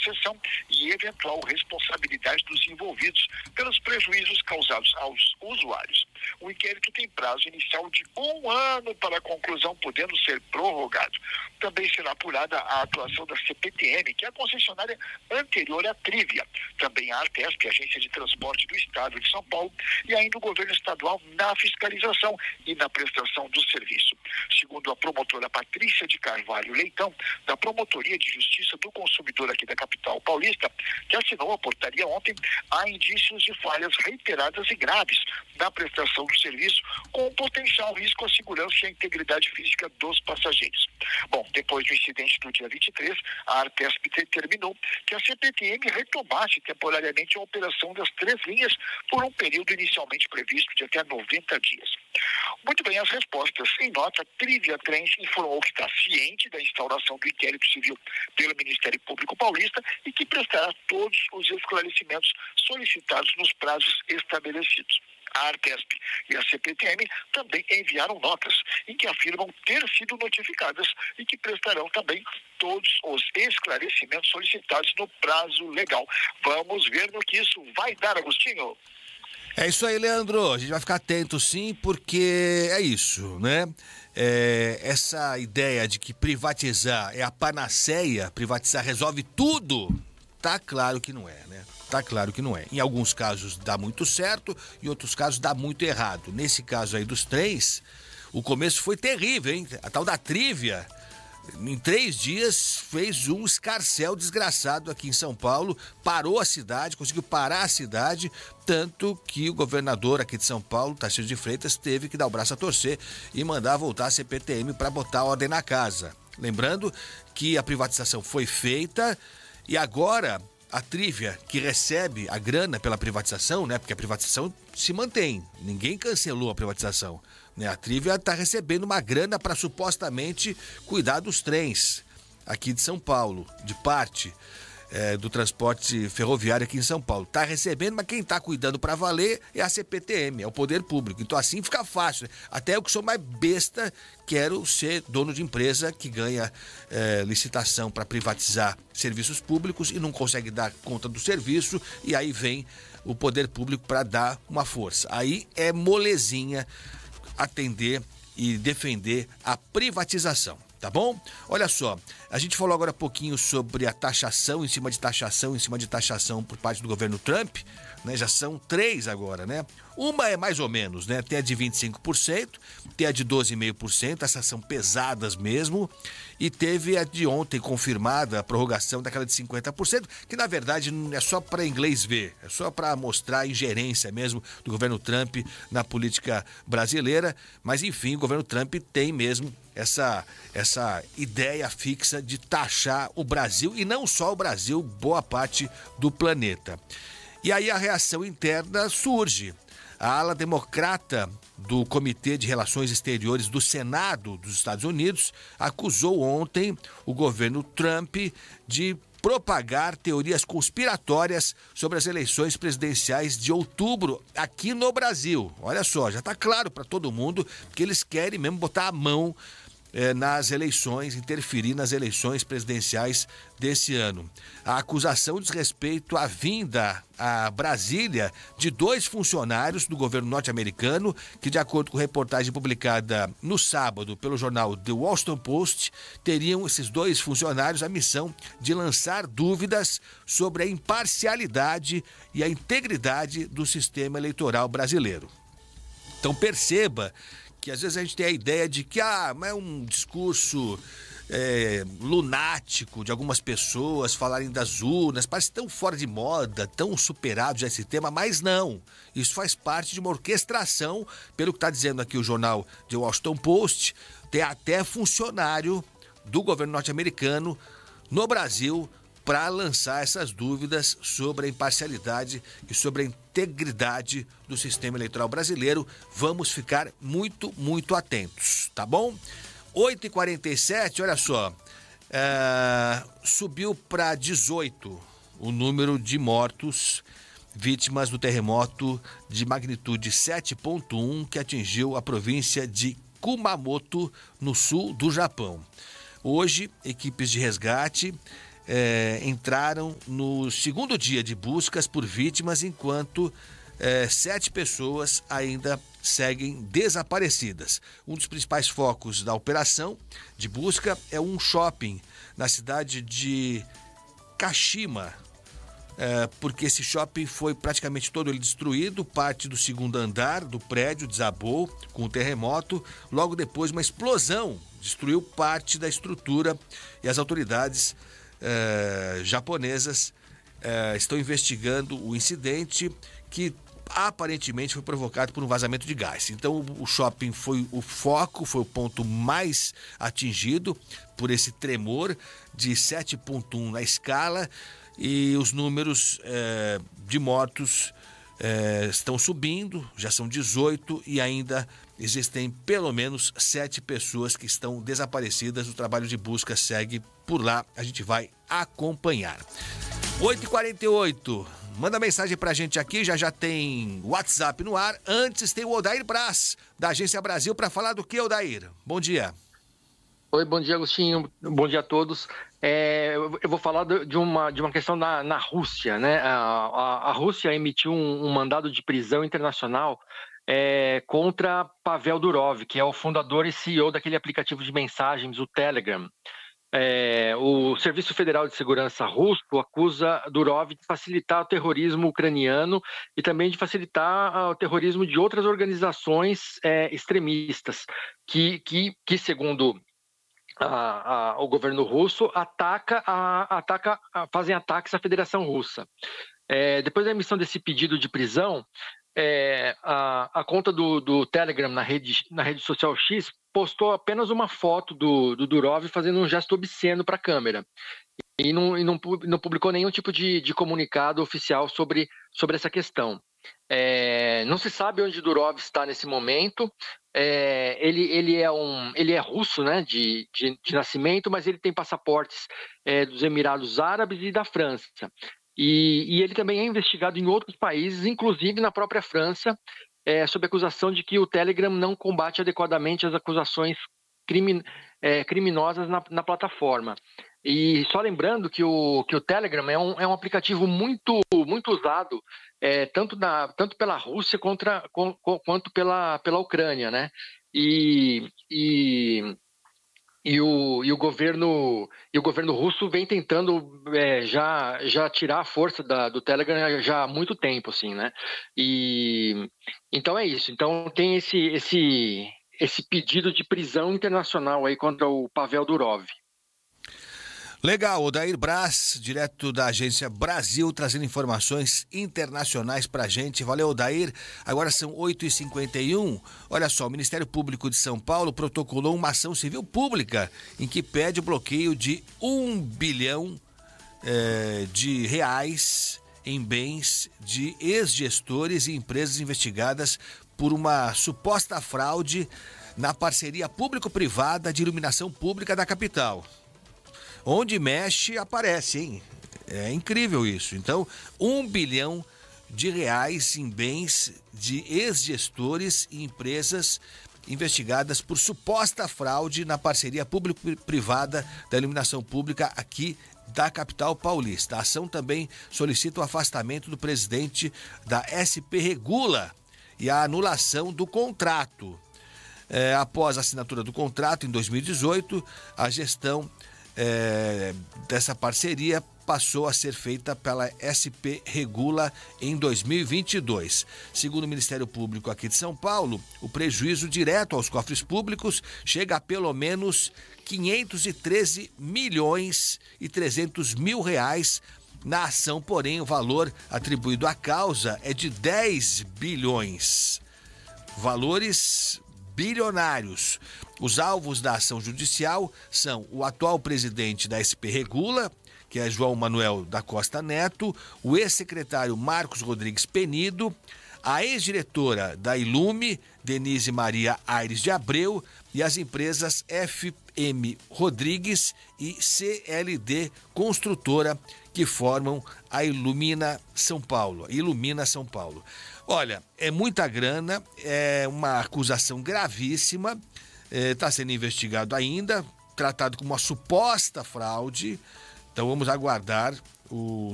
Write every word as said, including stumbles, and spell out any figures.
concessão e eventual responsabilidade dos envolvidos pelos prejuízos causados aos usuários. O inquérito tem prazo inicial de um ano para a conclusão, podendo ser prorrogado. Também será apurada a atuação da C P T M, que é a concessionária anterior à Trívia. Também a Artesp, Agência de Transporte do Estado de São Paulo, e ainda o governo estadual na fiscalização e na prestação do serviço. Segundo a promotora Patrícia de Carvalho Leitão, da Promotoria de Justiça do Consumidor aqui da capital paulista, que assinou a portaria ontem, há indícios de falhas reiteradas e graves na prestação do serviço, com potencial risco à segurança e à integridade física dos passageiros. Bom, depois do incidente do dia vinte e três, a Artesp determinou que a C P T M retomasse temporariamente a operação das três linhas por um período inicialmente previsto de até noventa dias. Muito bem, as respostas. Em nota, a Trívia Trens informou que está ciente da instauração do inquérito civil pelo Ministério Público Paulista e que prestará todos os esclarecimentos solicitados nos prazos estabelecidos. A Artesp e a C P T M também enviaram notas em que afirmam ter sido notificadas e que prestarão também todos os esclarecimentos solicitados no prazo legal. Vamos ver no que isso vai dar, Agostinho. É isso aí, Leandro. A gente vai ficar atento, sim, porque é isso, né? É, essa ideia de que privatizar é a panaceia, privatizar resolve tudo, tá claro que não é, né? Tá claro que não é. Em alguns casos dá muito certo, em outros casos dá muito errado. Nesse caso aí dos três, o começo foi terrível, hein? A tal da Trívia, em três dias, fez um escarcéu desgraçado aqui em São Paulo, parou a cidade, conseguiu parar a cidade, tanto que o governador aqui de São Paulo, Tarcísio de Freitas, teve que dar o braço a torcer e mandar voltar a C P T M para botar ordem na casa. Lembrando que a privatização foi feita e agora a Trívia, que recebe a grana pela privatização, né? Porque a privatização se mantém, ninguém cancelou a privatização, né? A Trívia está recebendo uma grana para supostamente cuidar dos trens aqui de São Paulo, de parte é, do transporte ferroviário aqui em São Paulo. Está recebendo, mas quem está cuidando para valer é a C P T M, é o poder público. Então assim fica fácil, né? Até eu que sou mais besta, quero ser dono de empresa que ganha é, licitação para privatizar serviços públicos e não consegue dar conta do serviço, e aí vem o poder público para dar uma força. Aí é molezinha atender e defender a privatização, tá bom? Olha só, a gente falou agora há pouquinho sobre a taxação em cima de taxação, em cima de taxação por parte do governo Trump, né? Já são três agora, né? Uma é mais ou menos, né? Tem a de vinte e cinco por cento, tem a de doze vírgula cinco por cento, essas são pesadas mesmo, e teve a de ontem confirmada, a prorrogação daquela de cinquenta por cento, que na verdade é só para inglês ver, é só para mostrar a ingerência mesmo do governo Trump na política brasileira, mas enfim, o governo Trump tem mesmo essa, essa ideia fixa de taxar o Brasil, e não só o Brasil, boa parte do planeta. E aí a reação interna surge. A ala democrata do Comitê de Relações Exteriores do Senado dos Estados Unidos acusou ontem o governo Trump de propagar teorias conspiratórias sobre as eleições presidenciais de outubro aqui no Brasil. Olha só, já está claro para todo mundo que eles querem mesmo botar a mão eh, nas eleições, interferir nas eleições presidenciais desse ano. A acusação diz respeito à vinda a Brasília de dois funcionários do governo norte-americano que, de acordo com reportagem publicada no sábado pelo jornal The Washington Post, teriam esses dois funcionários a missão de lançar dúvidas sobre a imparcialidade e a integridade do sistema eleitoral brasileiro. Então perceba que às vezes a gente tem a ideia de que ah, é um discurso É, lunático de algumas pessoas falarem das urnas, parece tão fora de moda, tão superado já esse tema, mas não, isso faz parte de uma orquestração, pelo que está dizendo aqui o jornal The Washington Post, tem até funcionário do governo norte-americano no Brasil para lançar essas dúvidas sobre a imparcialidade e sobre a integridade do sistema eleitoral brasileiro. Vamos ficar muito, muito atentos, tá bom? oito e quarenta e sete, olha só, é, subiu para dezoito o número de mortos vítimas do terremoto de magnitude sete ponto um que atingiu a província de Kumamoto, no sul do Japão. Hoje, equipes de resgate é, entraram no segundo dia de buscas por vítimas, enquanto é, sete pessoas ainda seguem desaparecidas. Um dos principais focos da operação de busca é um shopping na cidade de Kashima, é, porque esse shopping foi praticamente todo ele destruído, parte do segundo andar do prédio desabou com o terremoto, logo depois uma explosão destruiu parte da estrutura e as autoridades é, japonesas é, estão investigando o incidente que aparentemente foi provocado por um vazamento de gás. Então o shopping foi o foco, foi o ponto mais atingido por esse tremor de sete ponto um na escala, e os números é, de mortos é, estão subindo, já são dezoito e ainda existem pelo menos sete pessoas que estão desaparecidas. O trabalho de busca segue por lá, a gente vai acompanhar. oito e quarenta e oito, manda mensagem pra gente aqui, já já tem WhatsApp no ar. Antes tem o Odair Braz, da Agência Brasil, para falar do que, Odair? Bom dia. Oi, bom dia, Agostinho. Bom dia a todos. É, eu vou falar de uma, de uma questão na, na Rússia, né? A, a, a Rússia emitiu um, um mandado de prisão internacional é, contra Pavel Durov, que é o fundador e C E O daquele aplicativo de mensagens, o Telegram. É, o Serviço Federal de Segurança russo acusa Durov de facilitar o terrorismo ucraniano e também de facilitar o terrorismo de outras organizações é, extremistas, que, que, que segundo A, a, o governo russo ataca, a, ataca a, fazem ataques à Federação Russa. É, depois da emissão desse pedido de prisão, é, a, a conta do, do Telegram na rede, na rede social X postou apenas uma foto do, do Durov fazendo um gesto obsceno para a câmera e, não, e não, não publicou nenhum tipo de, de comunicado oficial sobre, sobre essa questão. É, não se sabe onde Durov está nesse momento. É, ele, ele, é um, ele é russo, né, de, de, de nascimento, mas ele tem passaportes é, dos Emirados Árabes e da França. E, e ele também é investigado em outros países, inclusive na própria França, é, sob acusação de que o Telegram não combate adequadamente as acusações crimin, é, criminosas na, na plataforma. E só lembrando que o, que o Telegram é um, é um aplicativo muito, muito usado, é, tanto, na, tanto pela Rússia contra, com, com, quanto pela, pela Ucrânia, né? E, e, e, o, e, o governo, e o governo russo vem tentando é, já, já tirar a força da, do Telegram já há muito tempo, assim, né? E, então é isso. Então tem esse, esse, esse pedido de prisão internacional aí contra o Pavel Durov. Legal, Odair Braz, direto da Agência Brasil, trazendo informações internacionais pra gente. Valeu, Odair. Agora são oito e cinquenta e um. Olha só, o Ministério Público de São Paulo protocolou uma ação civil pública em que pede o bloqueio de um bilhão eh, de reais em bens de ex-gestores e empresas investigadas por uma suposta fraude na parceria público-privada de iluminação pública da capital. Onde mexe, aparece, hein? É incrível isso. Então, um bilhão de reais em bens de ex-gestores e empresas investigadas por suposta fraude na parceria público-privada da iluminação pública aqui da capital paulista. A ação também solicita o afastamento do presidente da S P Regula e a anulação do contrato. É, após a assinatura do contrato em dois mil e dezoito, a gestão É, dessa parceria passou a ser feita pela S P Regula em dois mil e vinte e dois. Segundo o Ministério Público aqui de São Paulo, o prejuízo direto aos cofres públicos chega a pelo menos quinhentos e treze milhões e trezentos mil reais. Na ação, porém, o valor atribuído à causa é de dez bilhões. Valores bilionários. Os alvos da ação judicial são o atual presidente da S P Regula, que é João Manuel da Costa Neto, o ex-secretário Marcos Rodrigues Penido, a ex-diretora da Ilume, Denise Maria Aires de Abreu, e as empresas F M Rodrigues e C L D Construtora, que formam a Ilumina São Paulo. Ilumina São Paulo. Olha, é muita grana, é uma acusação gravíssima, está sendo investigado ainda, tratado como uma suposta fraude, Então vamos aguardar o